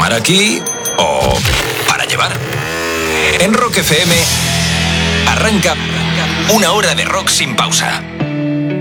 tomar aquí o para llevar. En Rock FM arranca una hora de rock sin pausa.